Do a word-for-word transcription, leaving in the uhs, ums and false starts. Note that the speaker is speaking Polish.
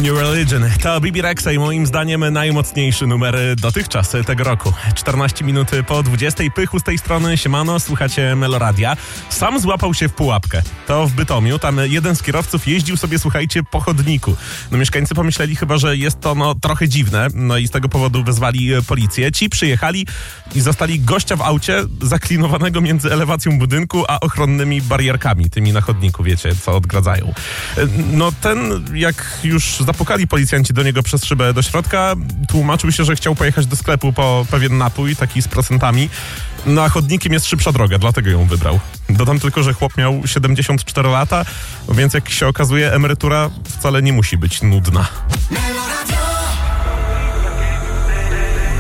New Religion. To Bibi Rexha i moim zdaniem najmocniejszy numer dotychczas tego roku. czternaście minut po dwudziestej. Pychu z tej strony, siemano, słuchacie Meloradia. Sam złapał się w pułapkę. To w Bytomiu. Tam jeden z kierowców jeździł sobie, słuchajcie, po chodniku. No mieszkańcy pomyśleli chyba, że jest to no trochę dziwne. No i z tego powodu wezwali policję. Ci przyjechali i zostali gościa w aucie zaklinowanego między elewacją budynku a ochronnymi barierkami. Tymi na chodniku, wiecie, co odgradzają. No ten, jak już zapukali policjanci do niego przez szybę do środka, tłumaczył się, że chciał pojechać do sklepu po pewien napój, taki z procentami. No a chodnikiem jest szybsza droga, dlatego ją wybrał. Dodam tylko, że chłop miał siedemdziesiąt cztery lata, więc jak się okazuje, emerytura wcale nie musi być nudna.